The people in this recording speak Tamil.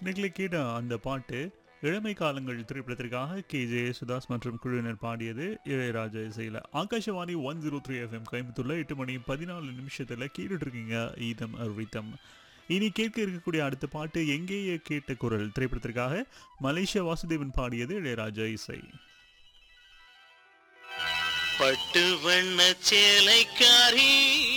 நீங்களே கேட்ட அந்த பாட்டு இளமை காலங்கள் திரைப்படத்திற்காக கே.ஜே. யேசுதாஸ் மற்றும் குழுவினர் பாடியது இளையராஜா இசையில். ஆகாஷவாணி 103 எஃப்எம் கோயம்புத்தூர்ல 8 மணி 14 நிமிஷத்தில் கேட்டுட்டு இருக்கீங்க ஈதம் அர்வித்தம். இனி கேட்க இருக்கக்கூடிய அடுத்த பாட்டு எங்கேயே கேட்ட குரல் திரைப்படத்திற்காக மலேசியா வாசுதேவன் பாடியது இளையராஜா இசை. பட்டு வண்ண சேலைக்காரி